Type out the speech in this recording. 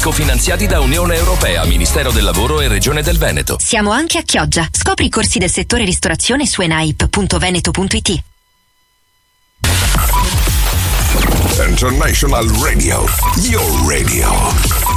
cofinanziati da Unione Europea, Ministero del Lavoro e Regione del Veneto. Siamo anche a Chioggia. Scopri i corsi del settore ristorazione su enaip.veneto.it. International Radio, your radio.